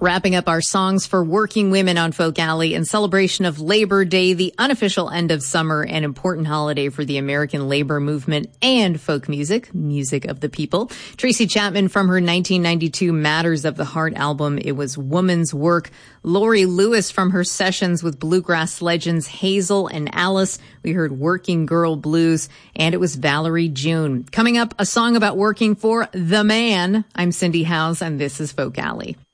Wrapping up our songs for working women on Folk Alley in celebration of Labor Day, the unofficial end of summer, an important holiday for the American labor movement and folk music, music of the people. Tracy Chapman from her 1992 Matters of the Heart album, it was Woman's Work. Lori Lewis from her sessions with bluegrass legends Hazel and Alice, we heard Working Girl Blues, and it was Valerie June. Coming up, a song about working for the man. I'm Cindy Howes, and this is Folk Alley.